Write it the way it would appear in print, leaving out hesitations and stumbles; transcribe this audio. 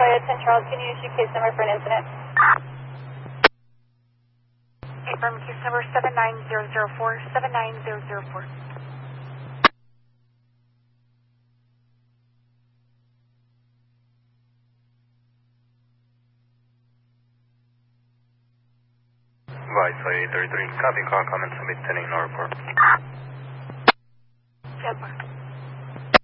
Toya 10 Charles, can you issue case number for an incident? Affirm, case number 79004, 79004. Vice 33, copy, call, comment, submit, 10 in report. 10